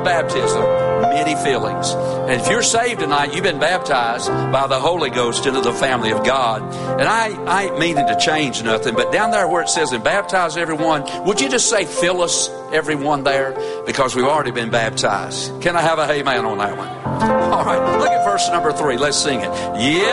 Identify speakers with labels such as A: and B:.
A: baptism, many feelings. And if you're saved tonight, you've been baptized by the Holy Ghost into the family of God. And I ain't meaning to change nothing, but down there where it says, and baptize everyone, would you just say, fill us, everyone there? Because we've already been baptized. Can I have a amen on that one? All right, look at verse number 3. Let's sing it. Yeah.